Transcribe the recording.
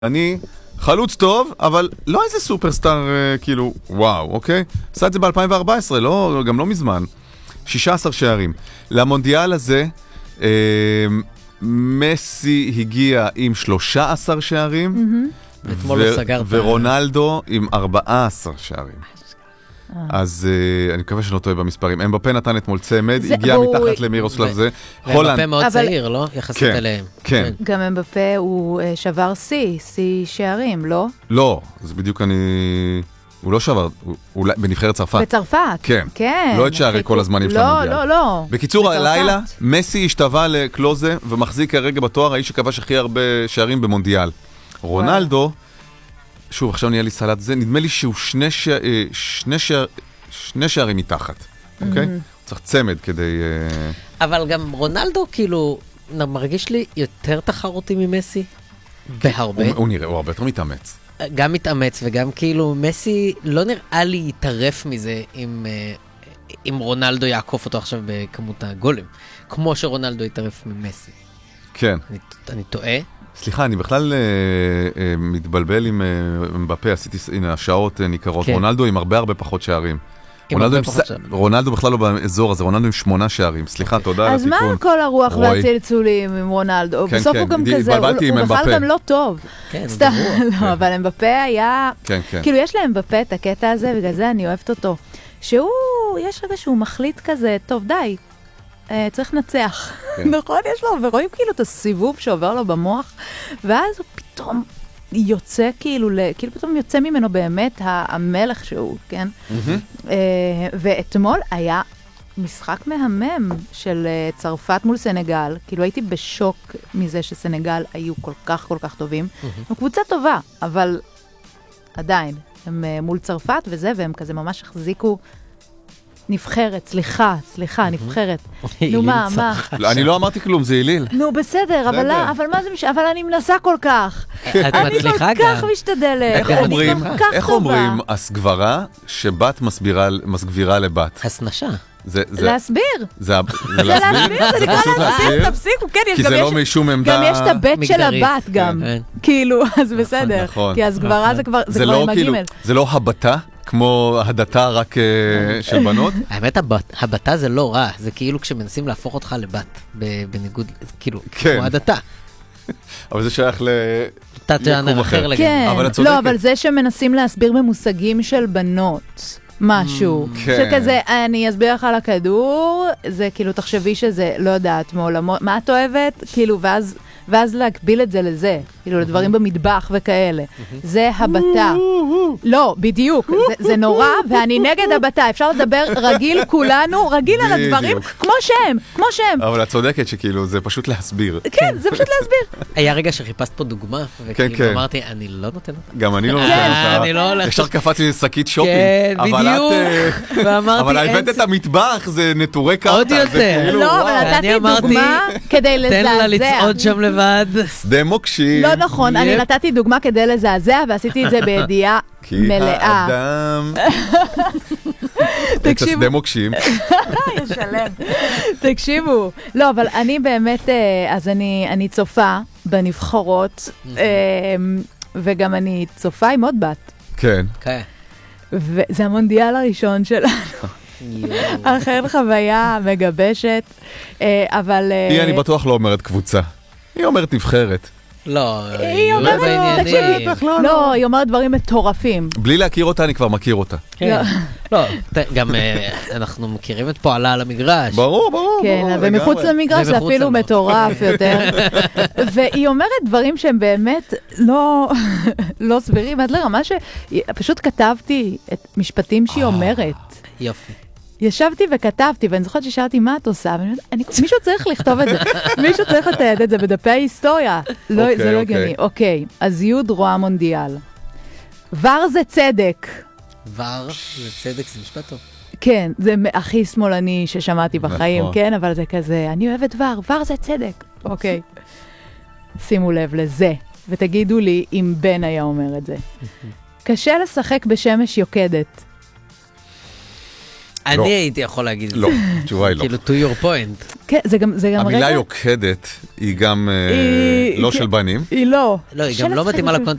אני חלוץ טוב, אבל לא איזה סופרסטאר, כאילו, וואו, אוקיי? עשה את זה ב-2014, גם לא מזמן. 16 שערים. למונדיאל הזה, מסי הגיע עם 13 שערים, ורונלדו עם 14 שערים. אז אני מקווה שלא טועה במספרים. אמבפה נתן אתמול צמד, הגיע מתחת למירוסלב זה. אמבפה מאוד צעיר, לא? יחסית אליהם. כן. גם אמבפה הוא שבר שיא שערים, לא? לא, זה בדיוק הוא לא שבר, הוא בנבחרת צרפת. בצרפת? כן. לא את שערי כל הזמנים של המונדיאל. לא. בקיצור, הלילה, מסי השתווה לקלוזה ומחזיק כרגע בתואר האיש שכבש הכי הרבה שערים במונדיאל. רונלדו, שוב, עכשיו נהיה לי סלט זה, נדמה לי שהוא שני שערים מתחת, אוקיי? צריך צמד כדי... אבל גם רונלדו, כאילו, מרגיש לי יותר תחרותי ממסי, בהרבה. הוא נראה, הוא הרבה יותר מתאמץ. גם מתאמץ, וגם כאילו, מסי לא נראה לי יתערף מזה אם רונלדו יעקוף אותו עכשיו בכמות הגולים, כמו שרונלדו יתערף ממסי. כן. אני טועה? סליחה, אני בכלל מתבלבל עם אמבפה, עשיתי, הנה, השעות ניכרות. רונלדו עם הרבה פחות שערים. רונלדו בכלל לא באזור הזה, רונלדו עם 8 שערים. סליחה, תודה על התיקון. אז מה כל הרוח והצלצולים עם רונלדו? בסוף הוא גם כזה, הוא בכלל גם לא טוב. סתם, לא, אבל אמבפה היה... כאילו, יש לאמבפה את הקטע הזה, בגלל זה אני אוהבת אותו. שהוא, יש רגע שהוא מחליט כזה, טוב, די. צריך לנצח, נכון? יש לו, ורואים כאילו את הסיבוב שעובר לו במוח, ואז הוא פתאום יוצא כאילו פתאום יוצא ממנו באמת המלך שהוא, כן? ואתמול היה משחק מהמם של צרפת מול סנגל, כאילו הייתי בשוק מזה שסנגל היו כל כך טובים, הם קבוצה טובה, אבל עדיין, הם מול צרפת וזה, והם כזה ממש החזיקו נבחרת, סליחה, נבחרת. נו, מה? אני לא אמרתי כלום, זה איליל. נו, בסדר, אבל מה זה אבל אני מנסה כל כך. את מצליחה גם. אני כל כך משתדלת. איך אומרים, הסגברה שבת מסגבירה לבת? הסנשה. להסביר. זה להסביר? זה נקרא להסביר, תפסיקו, כן. כי זה לא משום עמדה... גם יש את הבית של הבת גם. כאילו, אז בסדר. כי הסגברה זה כבר עם הגימל. זה לא הבתה? כמו הדתה רק של בנות? האמת, הבתה זה לא רע, זה כאילו כשמנסים להפוך אותך לבת, בניגוד, כאילו, כמו הדתה. אבל זה שייך לתת אחר לגמרי. כן, לא, אבל זה שמנסים להסביר במושגים של בנות, משהו, שכזה, אני אסביר לך על הכדור, זה כאילו, תחשבי שזה, לא יודעת, מעולמות, מה את אוהבת? כאילו, ואז להקביל את זה לזה, כאילו לדברים במטבח וכאלה. זה הבתה. לא, בדיוק, זה נורא, ואני נגד הבתה. אפשר לדבר רגיל כולנו, רגיל על הדברים, כמו שהם. אבל את צודקת שכאילו זה פשוט להסביר. כן, זה פשוט להסביר. היה רגע שחיפשת פה דוגמה, וכאילו אמרתי, אני לא נותן אותה. גם אני לא נותן אותה. אפשר קפצתי לשקית שופינג. כן, בדיוק. אבל הבאת את המטבח, זה נטורי קרקע. עוד יותר. לא, אבל נתתי דוגמה כדי לזעזע. תן לה לצעוד שם לבד. שדה מוקשים. לא נכון, אני נתתי דוגמה כדי לזעזע, ועשיתי את זה בידיעה מלאה. כי האדם... את השדה מוקשים. ישלם. תקשיבו. לא, אבל אני באמת, אז אני צופה בנבחרות, וגם אני צופה עם עוד בת. כן. וזה המונדיאל הראשון שלנו. אכן חוויה מגבשת, אבל... אני בטוח לא אומרת קבוצה. היא אומרת נבחרת. לא, היא אומרת דברים מטורפים. בלי להכיר אותה, אני כבר מכיר אותה. לא, גם אנחנו מכירים את פועלה על המגרש. ברור. כן, ומחוץ למגרש זה אפילו מטורף יותר. והיא אומרת דברים שהם באמת לא סבירים, עד לרמה שפשוט כתבתי את משפטים שהיא אומרת. יופי. ישבתי וכתבתי, ואני זוכרת ששאלתי מה את עושה, מישהו צריך לכתוב את זה, מישהו צריך לתעד את זה בדפי ההיסטוריה. זה לא הגיוני. אוקיי, אז יוד רואה מונדיאל. ור זה צדק. ור זה צדק, זה משפט טוב. כן, זה הכי שמאלני ששמעתי בחיים, כן, אבל זה כזה, אני אוהבת ור זה צדק. אוקיי. שימו לב לזה, ותגידו לי אם בן היה אומר את זה. קשה לשחק בשמש יוקדת. אני הייתי יכול להגיד את זה. לא, תשובה היא לא. כאילו, to your point. כן, זה גם רגע... המילה יוקדת היא גם לא של בנים. היא לא. לא, היא גם לא מתאימה לקונטקסט